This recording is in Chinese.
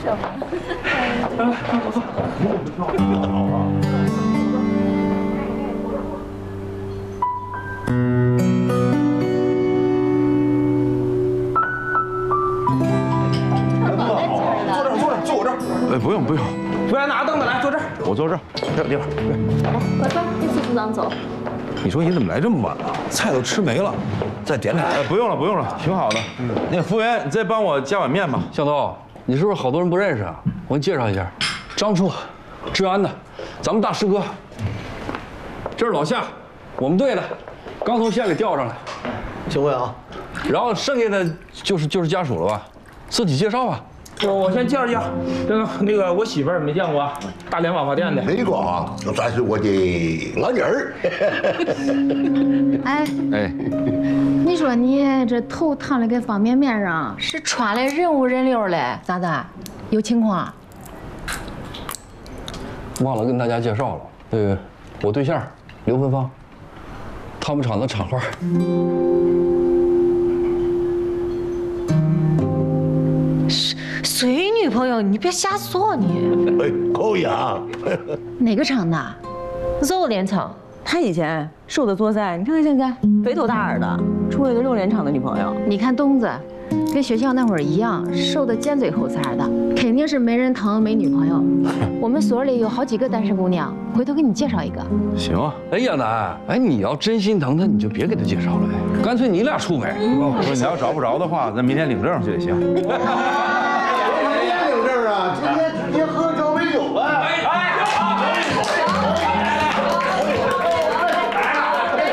这吧。 坐我这儿。哎，不用。服务员拿个凳子来，坐这儿。我坐这儿，这有地方。 快快，给副组长走。 你说你怎么来这么晚了？菜都吃没了，再点俩。不用了，挺好的。那个服务员，你再帮我加碗面吧。 向东，你是不是好多人不认识啊？我给你介绍一下，张处，治安的，咱们大师哥。这是老夏，我们队的，刚从县里调上来。 请问啊， 然后剩下的就是家属了吧？自己介绍吧。 我先介绍一下，那个我媳妇儿没见过，大连网发店的。 这个啊，就算是我的老妮儿。 哎，你说你这头烫的跟方便面上，是穿的人五人六的，咋的？有情况？ 忘了跟大家介绍了，我对象刘芬芳，他们厂的厂花。 谁女朋友？你别瞎说你。 哎，可以啊。 哪个厂的？ 肉联厂。 他以前是我的作战，你看看现在肥头大耳的，出了一个肉联厂的女朋友。 你看东子，跟学校那会儿一样，瘦的尖嘴猴腮的，肯定是没人疼没女朋友。我们所里有好几个单身姑娘，回头给你介绍一个。 行啊。 哎，亚楠，哎，你要真心疼他，你就别给他介绍了，干脆你俩处呗。 不是，你要找不着的话，咱明天领证去也行。